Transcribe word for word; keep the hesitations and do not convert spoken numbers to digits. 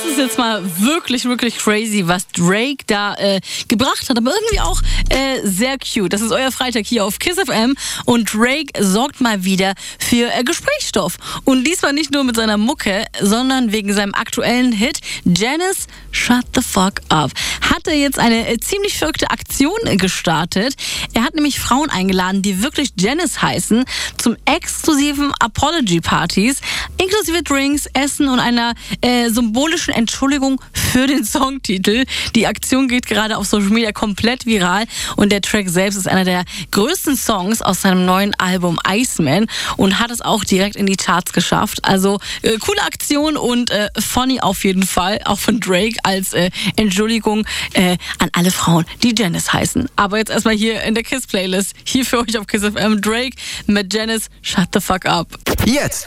ist jetzt mal wirklich, wirklich crazy, was Drake da äh, gebracht hat, aber irgendwie auch äh, sehr cute. Das ist euer Freitag hier auf Kiss F M und Drake sorgt mal wieder für äh, Gesprächsstoff. Und diesmal nicht nur mit seiner Mucke, sondern wegen seinem aktuellen Hit Janice Shut the Fuck Up. Hat er jetzt eine äh, ziemlich verrückte Aktion äh, gestartet. Er hat nämlich Frauen eingeladen, die wirklich Janice heißen, zum exklusiven Apology-Partys, inklusive Drinks, Essen und einer äh, symbolischen Entschuldigung für den Songtitel. Die Aktion geht gerade auf Social Media komplett viral und der Track selbst ist einer der größten Songs aus seinem neuen Album Iceman und hat es auch direkt in die Charts geschafft. Also äh, coole Aktion und äh, funny auf jeden Fall, auch von Drake als äh, Entschuldigung äh, an alle Frauen, die Janice heißen. Aber jetzt erstmal hier in der Kiss-Playlist, hier für euch auf Kiss F M, Drake mit Janice Shut the Fuck Up. Jetzt